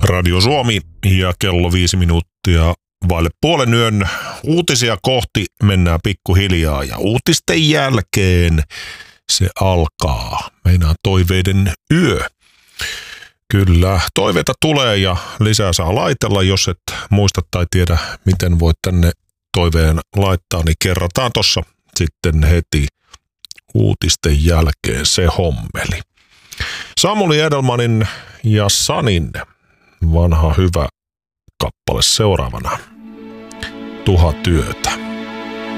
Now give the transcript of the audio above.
Radio Suomi ja kello 5 minuuttia vaille puolen yön. Uutisia kohti mennään pikkuhiljaa ja uutisten jälkeen se alkaa. Meinaa toiveiden yö. Kyllä, toiveita tulee ja lisää saa laitella. Jos et muista tai tiedä, miten voit tänne toiveen laittaa, niin kerrataan tossa sitten heti uutisten jälkeen se hommeli. Samuli Edelmanin ja Sanin vanha hyvä kappale seuraavana. 1000 yötä.